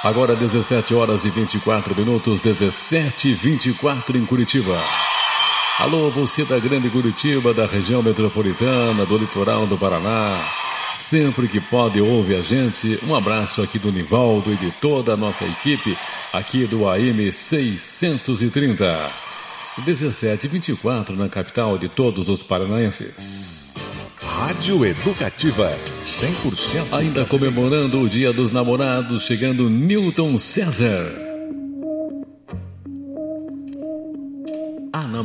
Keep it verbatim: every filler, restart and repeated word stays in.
Agora dezessete horas e vinte e quatro minutos, dezessete e vinte e quatro em Curitiba. Alô, você da Grande Curitiba, da região metropolitana, do litoral do Paraná. Sempre que pode, ouve a gente. Um abraço aqui do Nivaldo e de toda a nossa equipe, aqui do A M seiscentos e trinta. dezessete e vinte e quatro na capital de todos os paranaenses. Rádio Educativa, cem por cento. Ainda comemorando o Dia dos Namorados, chegando Newton César.